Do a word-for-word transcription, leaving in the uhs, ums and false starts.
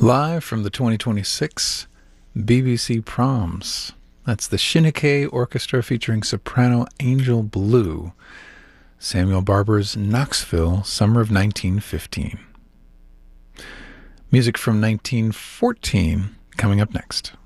Live from the twenty twenty-six B B C Proms. That's the Shinnick Orchestra featuring soprano Angel Blue. Samuel Barber's Knoxville, summer of nineteen fifteen. Music from nineteen fourteen coming up next.